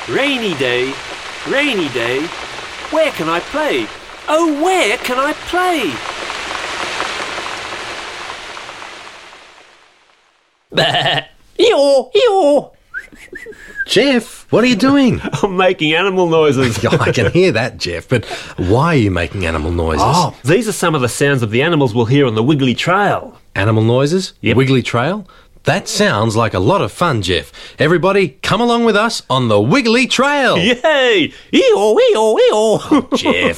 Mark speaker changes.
Speaker 1: Rainy day, where can I play? Oh, where can I play?
Speaker 2: Eeyore!
Speaker 3: Jeff, what are you doing?
Speaker 1: I'm making animal noises.
Speaker 3: Yeah, I can hear that, Jeff, but why are you making animal noises?
Speaker 1: Oh, these are some of the sounds of the animals we'll hear on the Wiggly Trail.
Speaker 3: Animal noises?
Speaker 1: Yep.
Speaker 3: Wiggly Trail? That sounds like a lot of fun, Jeff. Everybody, come along with us on the Wiggly Trail.
Speaker 1: Yay! Eeyore, eeyore, eeyore.
Speaker 3: Jeff.